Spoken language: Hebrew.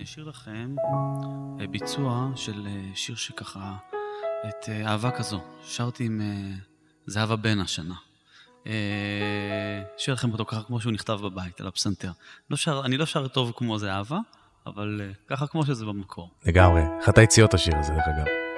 אני אשאיר לכם ביצוע של שיר שככה, את אהבה כזו. שרתי עם זהבה בן השנה. אשאיר לכם אותו ככה כמו שהוא נכתב בבית, על הפסנתר. אני לא שר טוב כמו זהבה, אבל ככה כמו שזה במקור. לגמרי. אחת היציאות השיר הזה, דרך אגב.